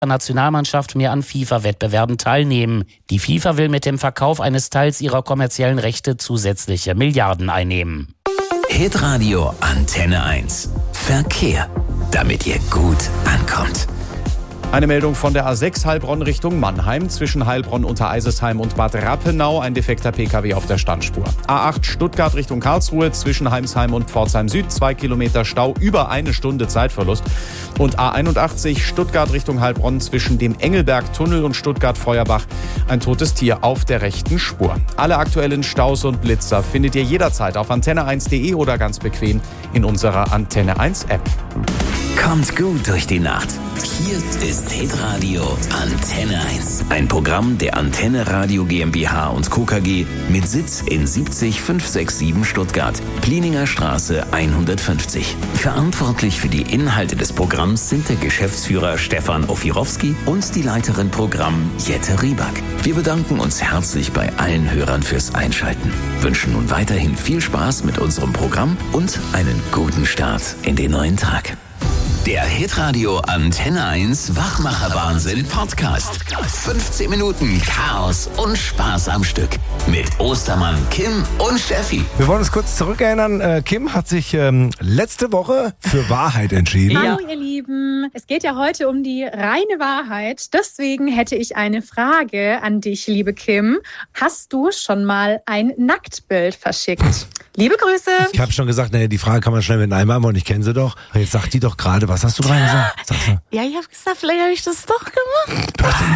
Nationalmannschaft mehr an FIFA-Wettbewerben teilnehmen. Die FIFA will mit dem Verkauf eines Teils ihrer kommerziellen Rechte zusätzliche Milliarden einnehmen. Hitradio Antenne 1. Verkehr, damit ihr gut ankommt. Eine Meldung von der A6 Heilbronn Richtung Mannheim. Zwischen Heilbronn, Untereisesheim und Bad Rappenau ein defekter Pkw auf der Standspur. A8 Stuttgart Richtung Karlsruhe. Zwischen Heimsheim und Pforzheim Süd 2 Kilometer Stau, über 1 Stunde Zeitverlust. Und A81 Stuttgart Richtung Heilbronn zwischen dem Engelberg-Tunnel und Stuttgart-Feuerbach ein totes Tier auf der rechten Spur. Alle aktuellen Staus und Blitzer findet ihr jederzeit auf antenne1.de oder ganz bequem in unserer Antenne 1 App. Kommt gut durch die Nacht. Hier ist Hitradio Antenne 1. Ein Programm der Antenne Radio GmbH und Co. KG mit Sitz in 70567 Stuttgart, Plininger Straße 150. Verantwortlich für die Inhalte des Programms sind der Geschäftsführer Stefan Ofirowski und die Leiterin Programm Jette Rieback. Wir bedanken uns herzlich bei allen Hörern fürs Einschalten. Wünschen nun weiterhin viel Spaß mit unserem Programm und einen guten Start in den neuen Tag. Der Hitradio Antenne 1 Wachmacher-Wahnsinn Podcast. 15 Minuten Chaos und Spaß am Stück. Mit Ostermann, Kim und Steffi. Wir wollen uns kurz zurückerinnern. Kim hat sich letzte Woche für Wahrheit entschieden. Hallo ihr Lieben. Es geht ja heute um die reine Wahrheit. Deswegen hätte ich eine Frage an dich, liebe Kim. Hast du schon mal ein Nacktbild verschickt? Liebe Grüße. Ich habe schon gesagt, die Frage kann man schnell mit einem beantworten. Ich kenne sie doch. Jetzt sagt die doch gerade, was hast du gerade gesagt? Ja, ich habe gesagt, vielleicht habe ich das doch gemacht.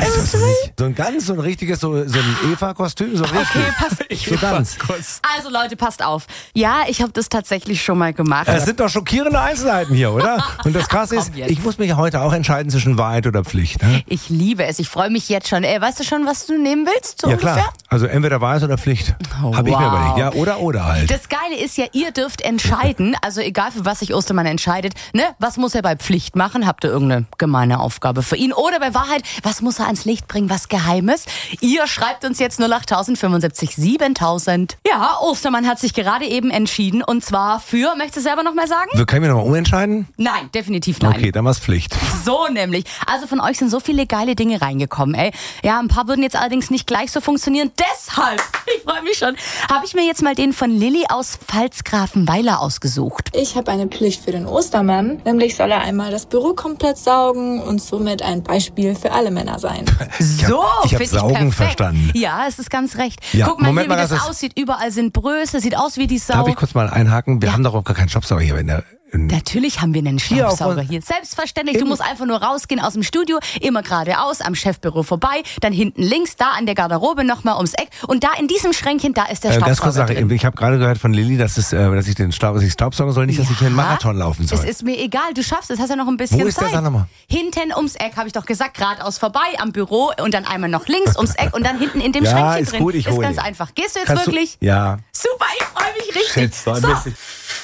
So ein richtiges, so ein Eva-Kostüm, so richtig. Okay, so ganz. Also Leute, passt auf. Ja, ich habe das tatsächlich schon mal gemacht. Es sind doch schockierende Einzelheiten hier, oder? Und das Krasse ist, ich muss mich heute auch entscheiden zwischen Wahrheit oder Pflicht. Ne? Ich liebe es. Ich freue mich jetzt schon. Weißt du schon, was du nehmen willst? So ja, ungefähr? klar. Also entweder Wahrheit oder Pflicht. Habe ich mir überlegt. Ja, oder halt. Das Geile ist ja, ihr dürft entscheiden, also egal für was sich Ostermann entscheidet, ne? Was muss er bei Pflicht machen? Habt ihr irgendeine gemeine Aufgabe für ihn? Oder bei Wahrheit, was muss er ans Licht bringen? Was Geheimes? Ihr schreibt uns jetzt 08000 75 7000. Ja, Ostermann hat sich gerade eben entschieden und zwar für, möchtest du selber nochmal sagen? Wir können wir nochmal umentscheiden? Nein, definitiv nein. Okay, dann war's Pflicht. So nämlich. Also von euch sind so viele geile Dinge reingekommen, ey. Ja, ein paar würden jetzt allerdings nicht gleich so funktionieren. Deshalb, ich freue mich schon, habe ich mir jetzt mal den von Lilly aus Pfalzgrafenweiler ausgesucht. Ich habe eine Pflicht für den Ostermann, nämlich soll er einmal das Büro komplett saugen und somit ein Beispiel für alle Männer sein. Ich habe saugen verstanden. Ja, es ist ganz recht. Ja, guck mal Moment hier, wie mal, das aussieht. Überall sind Brösel, sieht aus wie die Sau. Darf ich kurz mal einhaken? Wir haben doch auch gar keinen Staubsauger hier in der... Natürlich haben wir einen Staubsauger hier. Selbstverständlich. Du musst einfach nur rausgehen aus dem Studio, immer geradeaus, am Chefbüro vorbei, dann hinten links, da an der Garderobe nochmal ums Eck und da in diesem Schränkchen, da ist der Staubsauger ganz kurz drin. Ich habe gerade gehört von Lilly, dass ich Staubsaugen soll, nicht, dass ich hier einen Marathon laufen soll. Das ist mir egal, du schaffst es, hast ja noch ein bisschen Zeit. Wo ist der dann nochmal? Hinten ums Eck, habe ich doch gesagt, geradeaus vorbei am Büro und dann einmal noch links ums Eck und dann hinten in dem Schränkchen ist drin. Gut, ich ist hole ganz ihn. einfach. Gehst du jetzt Kannst wirklich? Ja. Super, ich freue mich richtig. Schätze, ein bisschen.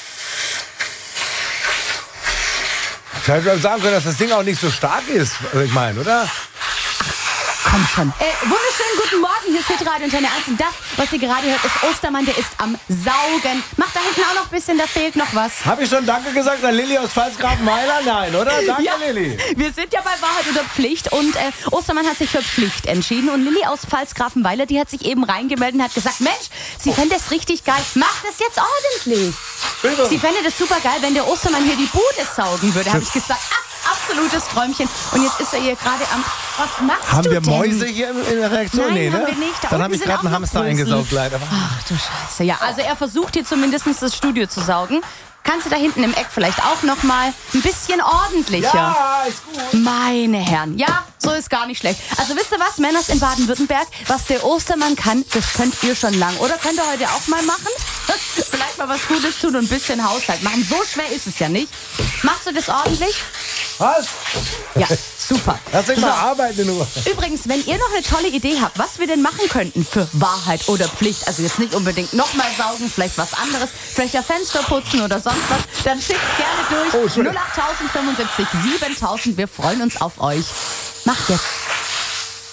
Ich hätte sagen können, dass das Ding auch nicht so stark ist, ich meine, oder? Komm schon. Wunderschönen guten Morgen, hier ist Hitradio Antenne 1 und das, was ihr gerade hört, ist Ostermann, der ist am Saugen. Macht da hinten auch noch ein bisschen, da fehlt noch was. Habe ich schon Danke gesagt an Lilly aus Pfalzgrafenweiler? Nein, oder? Danke, ja, Lilly. Wir sind ja bei Wahrheit oder Pflicht und Ostermann hat sich für Pflicht entschieden und Lilly aus Pfalzgrafenweiler, die hat sich eben reingemeldet und hat gesagt, Mensch, sie fände es richtig geil, macht es jetzt ordentlich. Bitte. Sie fände das super geil, wenn der Ostermann hier die Bude saugen würde, habe ich gesagt. Absolutes Träumchen. Und jetzt ist er hier gerade am... Was machst haben du wir denn? Mäuse hier in der Reaktion? Nein, nee, haben ne? wir nicht. Da dann unten habe ich sind gerade auch einen noch Hamster Brösel. eingesaugt, leider. Ach du Scheiße. Ja, also er versucht hier zumindest das Studio zu saugen. Kannst du da hinten im Eck vielleicht auch noch mal ein bisschen ordentlicher? Ja, ist gut. Meine Herren, ja, so ist gar nicht schlecht. Also wisst ihr was, Männers in Baden-Württemberg, was der Ostermann kann, das könnt ihr schon lang. Oder könnt ihr heute auch mal machen? Vielleicht mal was Gutes tun und ein bisschen Haushalt machen. So schwer ist es ja nicht. Machst du das ordentlich? Was? Ja, super. Lass dich mal arbeiten nur. Übrigens, wenn ihr noch eine tolle Idee habt, was wir denn machen könnten für Wahrheit oder Pflicht, also jetzt nicht unbedingt nochmal saugen, vielleicht was anderes, vielleicht ja Fenster putzen oder sonst was, dann schickt's gerne durch. 08000 75 7000. Wir freuen uns auf euch. Macht jetzt.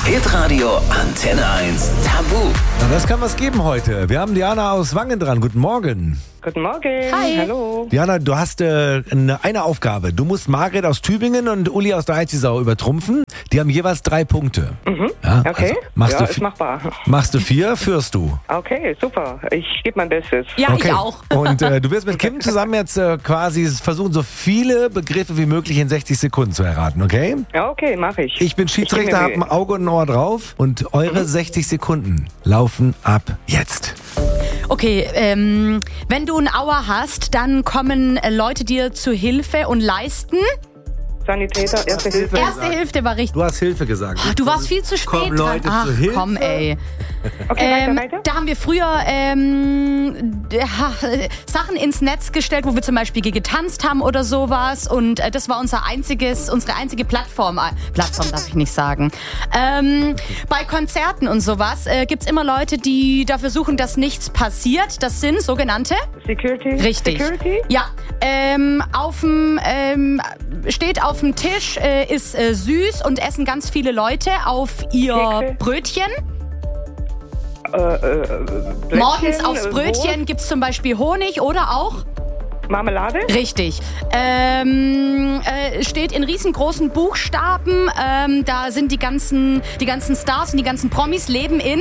Hitradio Antenne 1 Tabu. Na, das kann was geben heute. Wir haben Diana aus Wangen dran. Guten Morgen. Guten Morgen. Hi. Hallo. Diana, du hast eine Aufgabe. Du musst Margret aus Tübingen und Uli aus der Eitzisau übertrumpfen. Die haben jeweils 3 Punkte. Ja, Okay. Also Ist machbar. machst du 4, führst du. Okay, super. Ich gebe mein Bestes. Ja, Okay. ich auch. Und du wirst mit Kim zusammen jetzt quasi versuchen, so viele Begriffe wie möglich in 60 Sekunden zu erraten, okay? Ja, okay, mache ich. Ich bin Schiedsrichter, habe ein Auge und ein Ohr drauf und eure 60 Sekunden laufen ab jetzt. Okay, wenn du ein Auer hast, dann kommen Leute dir zu Hilfe und leisten. Sanitäter, Erste Hilfe. Erste Hilfe war richtig. Du hast Hilfe gesagt. Du warst viel zu spät Kommen Leute dran. Ach, zu Hilfe? komm, ey. Okay, weiter. Da haben wir früher Sachen ins Netz gestellt, wo wir zum Beispiel getanzt haben oder sowas. Und das war unsere einzige Plattform. Plattform darf ich nicht sagen. Bei Konzerten und sowas gibt's immer Leute, die dafür suchen, dass nichts passiert. Das sind sogenannte... Security. Richtig. Security. Ja, steht auf dem Tisch, ist süß und essen ganz viele Leute auf ihr Kekse. Brötchen. Blättchen, Morgens aufs Brötchen Brot, gibt's zum Beispiel Honig oder auch? Marmelade. Richtig. Steht in riesengroßen Buchstaben. Da sind die ganzen Stars und die ganzen Promis leben in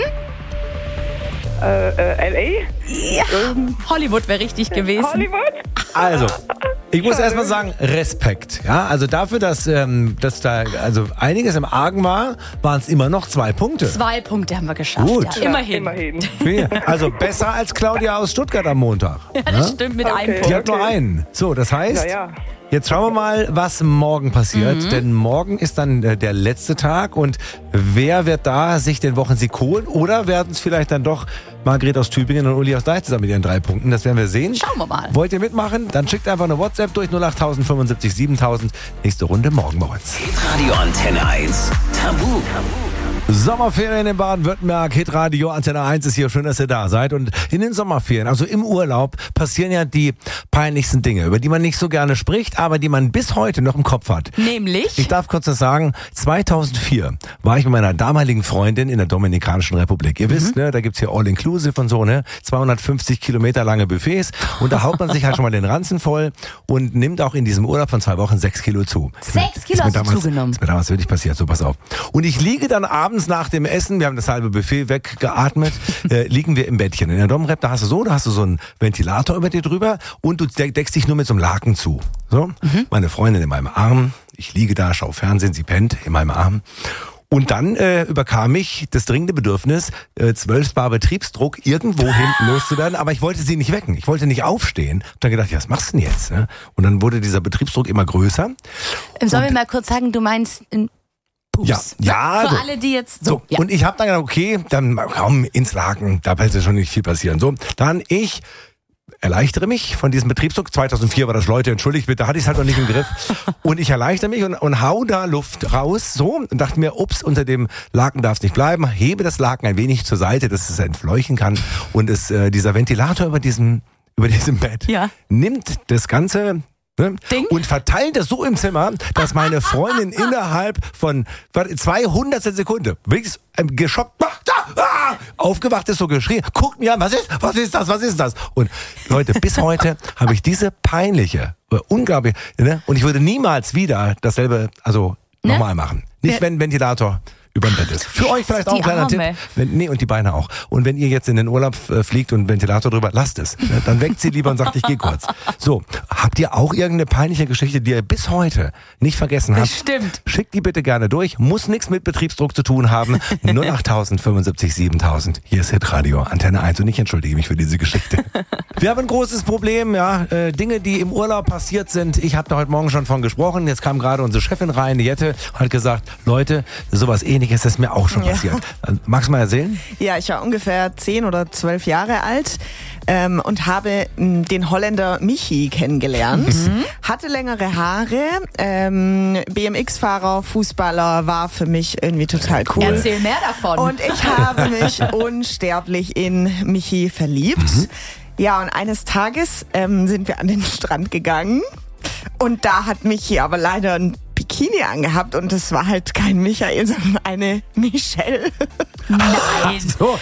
L.A. Hollywood wäre richtig gewesen. Hollywood. Also, ich muss erstmal sagen, Respekt. Ja, also dafür, dass da also einiges im Argen war, waren es immer noch 2 Punkte. 2 Punkte haben wir geschafft. Gut. Ja, immerhin. Immerhin. Also besser als Claudia aus Stuttgart am Montag. Ja, das stimmt mit einem Okay. Punkt. Die hat nur einen. So, das heißt, Ja. jetzt schauen wir mal, was morgen passiert. Denn morgen ist dann der letzte Tag. Und wer wird da sich den Wochensieg holen? Oder werden es vielleicht dann doch Margret aus Tübingen und Uli aus Deich zusammen mit ihren 3 Punkten? Das werden wir sehen. Schauen wir mal. Wollt ihr mitmachen? Dann schickt einfach eine WhatsApp durch 08000 75 7000. Nächste Runde morgen bei uns. Hitradio Antenne 1 Tabu. Sommerferien in Baden-Württemberg, Hitradio Antenne 1 ist hier. Schön, dass ihr da seid. Und in den Sommerferien, also im Urlaub, passieren ja die peinlichsten Dinge, über die man nicht so gerne spricht, aber die man bis heute noch im Kopf hat. Nämlich? Ich darf kurz das sagen, 2004 war ich mit meiner damaligen Freundin in der Dominikanischen Republik. Ihr wisst, ne, da gibt's hier All-Inclusive und so, ne, 250 Kilometer lange Buffets und da haut man sich halt schon mal den Ranzen voll und nimmt auch in diesem Urlaub von 2 Wochen 6 Kilo zu. 6 Kilo hast du zugenommen? Ist mir damals wirklich passiert, so pass auf. Und ich liege dann abends nach dem Essen, wir haben das halbe Buffet weggeatmet, liegen wir im Bettchen. In der Domrep, da hast du so einen Ventilator über dir drüber und du deckst dich nur mit so einem Laken zu. So, meine Freundin in meinem Arm, ich liege da, schaue Fernsehen, sie pennt in meinem Arm. Und dann überkam mich das dringende Bedürfnis, 12 Bar Betriebsdruck irgendwo hinten loszuwerden, aber ich wollte sie nicht wecken, ich wollte nicht aufstehen. Hab dann gedacht, ja, was machst du denn jetzt? Ne? Und dann wurde dieser Betriebsdruck immer größer. Sollen wir mal kurz sagen, du meinst Pups? Ja, Für so. alle, die jetzt So, ja. und ich habe dann gedacht, okay, dann komm ins Laken, da wird ja schon nicht viel passieren. So, dann ich erleichtere mich von diesem Betriebsdruck. 2004 war das, Leute, entschuldigt bitte, hatte ich es halt noch nicht im Griff. Und ich erleichtere mich und hau da Luft raus, so, und dachte mir, ups, unter dem Laken darf es nicht bleiben, hebe das Laken ein wenig zur Seite, dass es entfleuchen kann. Und dieser Ventilator über diesem Bett Ja. nimmt das Ganze, ne, Ding. und verteilt das so im Zimmer, dass meine Freundin innerhalb von 200 Sekunden wirklich geschockt aufgewacht ist, so geschrien, guckt mir an, was ist das? Und Leute, bis heute habe ich diese peinliche, unglaubliche, ne? Und ich würde niemals wieder dasselbe, nochmal machen. Nicht, wenn ein Ventilator über dem Bett ist. Für euch vielleicht auch ein Die kleiner Arme. Tipp. Und die Beine auch. Und wenn ihr jetzt in den Urlaub fliegt und einen Ventilator drüber, lasst es. Ne? Dann weckt sie lieber und sagt, ich gehe kurz. So, habt ihr auch irgendeine peinliche Geschichte, die ihr bis heute nicht vergessen habt? Bestimmt. Schickt die bitte gerne durch. Muss nichts mit Betriebsdruck zu tun haben. 08000 75 7000. Hier ist Hitradio Antenne 1 und ich entschuldige mich für diese Geschichte. Wir haben ein großes Problem, ja. Dinge, die im Urlaub passiert sind. Ich habe da heute Morgen schon von gesprochen. Jetzt kam gerade unsere Chefin rein, Jette, und hat gesagt, Leute, sowas Ähnliches ist mir auch schon passiert. Magst du mal erzählen? Ja, ich war ungefähr 10 oder 12 Jahre alt und habe den Holländer Michi kennengelernt. Hatte längere Haare, BMX-Fahrer, Fußballer, war für mich irgendwie total cool. Erzähl mehr davon. Und ich habe mich unsterblich in Michi verliebt. Ja, und eines Tages sind wir an den Strand gegangen und da hat Michi aber leider ein Bikini angehabt und das war halt kein Michael, sondern eine Michelle. Nein. So,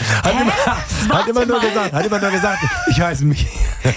hat immer nur gesagt, ich heiße Michi.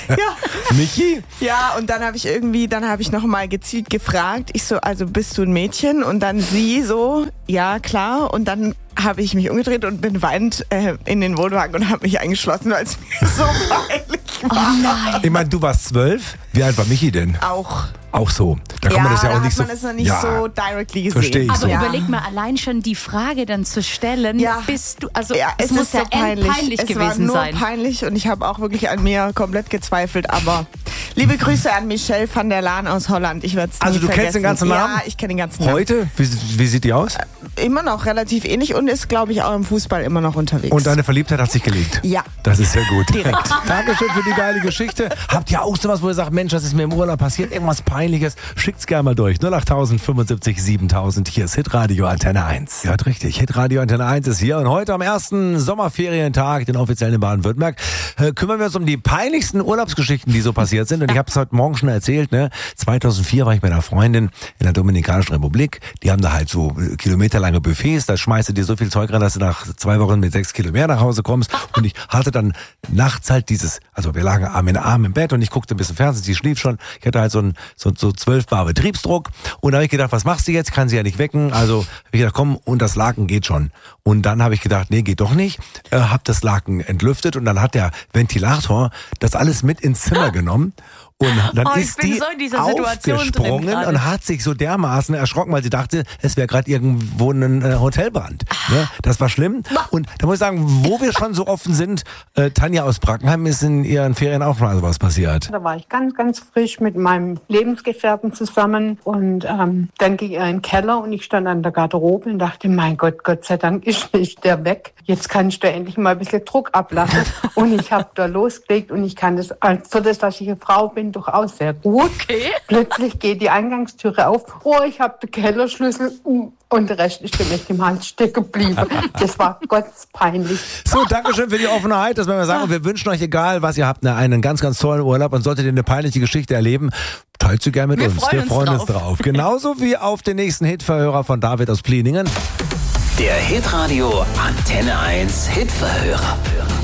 Ja. Michi? Ja, und dann habe ich noch mal gezielt gefragt. Ich so, also bist du ein Mädchen? Und dann sie so, ja klar. Und dann habe ich mich umgedreht und bin weinend in den Wohnwagen und habe mich eingeschlossen, weil es mir so peinlich war. Oh nein. Ich meine, du warst 12. Wie alt war Michi denn? Auch so. Da kann man das ja auch nicht so. Da hat man es noch nicht so directly gesehen. Verstehe ich Aber so. überleg mal, allein schon die Frage dann zu stellen, bist du, also ja, es muss ja peinlich es gewesen war nur sein. Peinlich und ich habe auch wirklich an mir komplett gezweifelt, aber liebe Grüße an Michelle van der Laan aus Holland. Ich werde es nie Also du vergessen. kennst den ganzen Namen? Ja, ich kenne den ganzen Namen. Heute? Wie sieht die aus? Immer noch relativ ähnlich und ist, glaube ich, auch im Fußball immer noch unterwegs. Und deine Verliebtheit hat sich gelegt? Ja. Das ist sehr gut. Direkt. Dankeschön für die geile Geschichte. Habt ihr auch sowas, wo ihr sagt, Mensch, das ist mir im Urlaub passiert, irgendwas Peinliches? Schickt's gerne mal durch. 08000 75 7000. Hier ist Hitradio Antenne 1. Ihr hört richtig, Hitradio Antenne 1 ist hier. Und heute am ersten Sommerferientag, den offiziellen in Baden-Württemberg, kümmern wir uns um die peinlichsten Urlaubsgeschichten, die so passiert sind. Und ich habe es heute Morgen schon erzählt, ne? 2004 war ich mit einer Freundin in der Dominikanischen Republik. Die haben da halt so kilometerlange Buffets. Da schmeißt du dir so viel Zeug rein, dass du nach 2 Wochen mit 6 Kilo mehr nach Hause kommst. Und ich hatte dann nachts halt also wir lagen Arm in Arm im Bett und ich guckte ein bisschen Fernsehen, sie schlief schon. Ich hatte halt so 12 Bar Betriebsdruck. Und da habe ich gedacht, was machst du jetzt? Kann sie ja nicht wecken. Also habe ich gedacht, komm, und das Laken geht schon. Und dann habe ich gedacht, nee, geht doch nicht. Hab das Laken entlüftet und dann hat der Ventilator das alles mit ins Zimmer genommen. Und dann ist die aufgesprungen und hat sich so dermaßen erschrocken, weil sie dachte, es wäre gerade irgendwo ein Hotelbrand. Ne? Das war schlimm. Und da muss ich sagen, wo wir schon so offen sind, Tanja aus Brackenheim, ist in ihren Ferien auch mal sowas passiert. Da war ich ganz, ganz frisch mit meinem Lebensgefährten zusammen und dann ging er in den Keller und ich stand an der Garderobe und dachte, mein Gott, Gott sei Dank ist nicht der weg. Jetzt kann ich da endlich mal ein bisschen Druck ablassen. Und ich habe da losgelegt und ich kann das, also das, dass ich eine Frau bin, durchaus sehr gut. Okay. Plötzlich geht die Eingangstüre auf. Oh, ich habe den Kellerschlüssel und der Rest ist mir im Hals stecken geblieben. Das war ganz peinlich. So, Dankeschön für die Offenheit. Das werden wir sagen. Und wir wünschen euch, egal was ihr habt, einen ganz, ganz tollen Urlaub. Und solltet ihr eine peinliche Geschichte erleben, teilt sie gerne mit uns. Wir freuen uns drauf. Genauso wie auf den nächsten Hitverhörer von David aus Plieningen. Der Hitradio Antenne 1 Hitverhörer.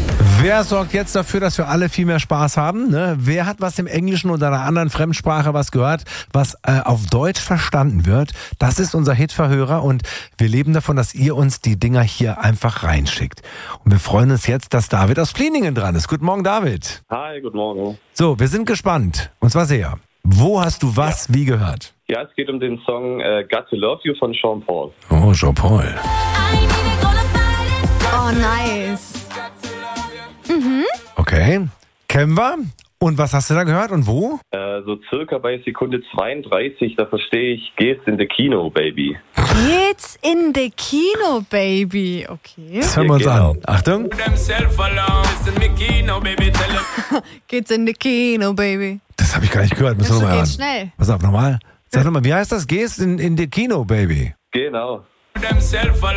Wer sorgt jetzt dafür, dass wir alle viel mehr Spaß haben? Ne? Wer hat was im Englischen oder einer anderen Fremdsprache was gehört, was auf Deutsch verstanden wird? Das ist unser Hitverhörer und wir leben davon, dass ihr uns die Dinger hier einfach reinschickt. Und wir freuen uns jetzt, dass David aus Plieningen dran ist. Guten Morgen, David. Hi, guten Morgen. So, wir sind gespannt. Und zwar sehr. Wo hast du was wie gehört? Ja, es geht um den Song Got to Love You von Sean Paul. Oh, Sean Paul. Oh, nice. Okay. Kennen wir. Und was hast du da gehört und wo? So circa bei Sekunde 32, da verstehe ich, geht's in the Kino, Baby. Geht's in the Kino, Baby. Okay. Das hören wir uns an. Achtung. Geht's in the Kino, Baby. Das habe ich gar nicht gehört. Müssen wir nochmal hören. Geht schnell. Pass auf, nochmal. Sag nochmal, wie heißt das? Gehst in the Kino, Baby. Genau. Geht's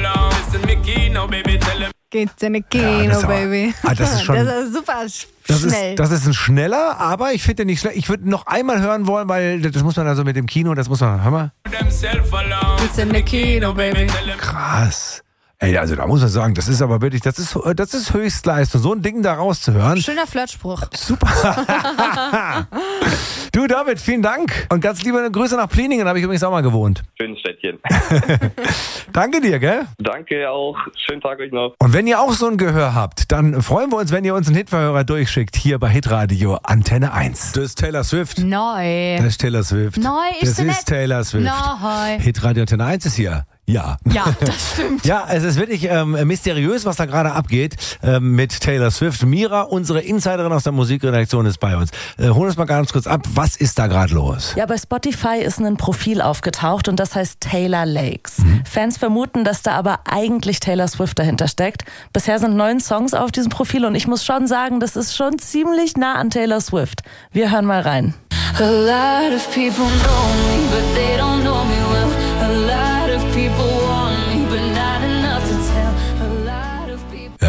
in the Kino, Baby. Das ist schon. Das ist super schnell. Das ist ein schneller, aber ich finde den nicht schlecht. Ich würde noch einmal hören wollen, weil das muss man also mit dem Kino, das muss man, hör mal. Geht's in the Kino, Baby. Krass. Ey, also da muss man sagen, das ist aber wirklich, das ist Höchstleistung, so ein Ding da rauszuhören. Schöner Flirtspruch. Super. Du, David, vielen Dank. Und ganz liebe Grüße nach Plieningen, habe ich übrigens auch mal gewohnt. Schönes Städtchen. Danke dir, gell? Danke auch. Schönen Tag euch noch. Und wenn ihr auch so ein Gehör habt, dann freuen wir uns, wenn ihr uns einen Hitverhörer durchschickt, hier bei Hitradio Antenne 1. Das ist Taylor Swift. Neu. Das ist Taylor Swift. Neu ist das ist Taylor Swift. Neu. Hitradio Antenne 1 ist hier. Ja. Ja, das stimmt. Ja, es ist wirklich mysteriös, was da gerade abgeht mit Taylor Swift. Mira, unsere Insiderin aus der Musikredaktion, ist bei uns. Hol uns mal ganz kurz ab, was ist da gerade los? Ja, bei Spotify ist ein Profil aufgetaucht und das heißt Taylor Lakes. Fans vermuten, dass da aber eigentlich Taylor Swift dahinter steckt. Bisher sind 9 Songs auf diesem Profil und ich muss schon sagen, das ist schon ziemlich nah an Taylor Swift. Wir hören mal rein. A lot of people know me, but they don't know me well. A lot of people want me, but not enough to tell. A lot of people. Ja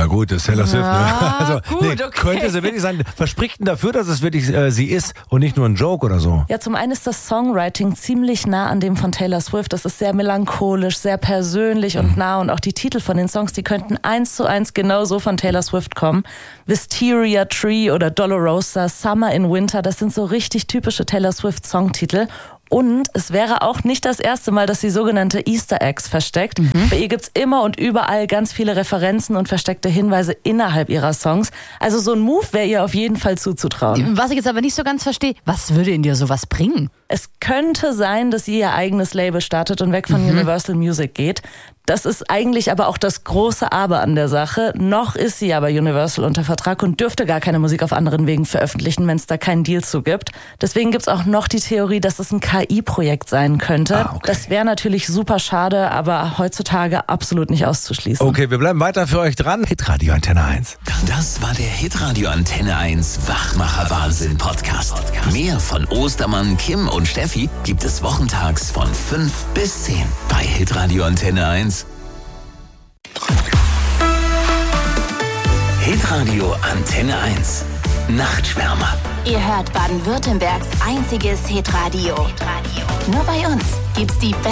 gut, das ist Taylor Swift. Ne? Also, gut, okay. Könnte sie wirklich sein. Was spricht denn dafür, dass es wirklich sie ist und nicht nur ein Joke oder so? Ja, zum einen ist das Songwriting ziemlich nah an dem von Taylor Swift. Das ist sehr melancholisch, sehr persönlich und nah. Und auch die Titel von den Songs, die könnten 1:1 genauso von Taylor Swift kommen. Wisteria Tree oder Dolorosa, Summer in Winter, das sind so richtig typische Taylor Swift-Songtitel. Und es wäre auch nicht das erste Mal, dass sie sogenannte Easter Eggs versteckt. Bei ihr gibt's immer und überall ganz viele Referenzen und versteckte Hinweise innerhalb ihrer Songs. Also so ein Move wäre ihr auf jeden Fall zuzutrauen. Was ich jetzt aber nicht so ganz verstehe, was würde in dir sowas bringen? Es könnte sein, dass sie ihr eigenes Label startet und weg von Universal Music geht. Das ist eigentlich aber auch das große Aber an der Sache. Noch ist sie aber Universal unter Vertrag und dürfte gar keine Musik auf anderen Wegen veröffentlichen, wenn es da keinen Deal zu gibt. Deswegen gibt's auch noch die Theorie, dass es ein KI-Projekt sein könnte. Okay. Das wäre natürlich super schade, aber heutzutage absolut nicht auszuschließen. Okay, wir bleiben weiter für euch dran. Hitradio Antenne 1. Das war der Hitradio Antenne 1 Wachmacher Wahnsinn Podcast. Mehr von Ostermann, Kim und Steffi gibt es wochentags von 5 bis 10 bei Hitradio Antenne 1. Hitradio Antenne 1 Nachtschwärmer. Ihr hört Baden-Württembergs einziges Hitradio. Nur bei uns gibt's die